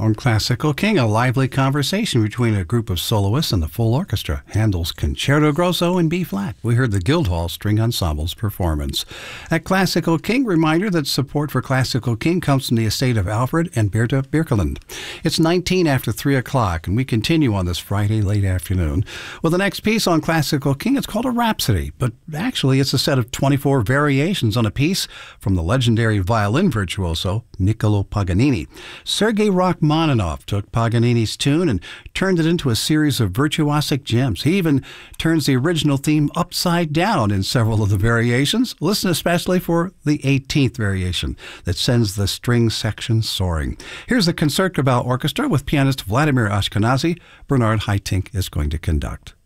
On Classical King, a lively conversation between a group of soloists and the full orchestra. Handel's Concerto Grosso in B-flat. We heard the Guildhall String Ensemble's performance. At Classical King, reminder that support for Classical King comes from the estate of Alfred and Berta Birkeland. It's 19 after 3 o'clock, and we continue on this Friday late afternoon with the next piece on Classical King. It's called a Rhapsody, but actually it's a set of 24 variations on a piece from the legendary violin virtuoso Niccolo Paganini. Sergei Rachmaninoff took Paganini's tune and turned it into a series of virtuosic gems. He even turns the original theme upside down in several of the variations. Listen especially for the 18th variation that sends the string section soaring. Here's the Concertgebouw Orchestra with pianist Vladimir Ashkenazy. Bernard Haitink is going to conduct.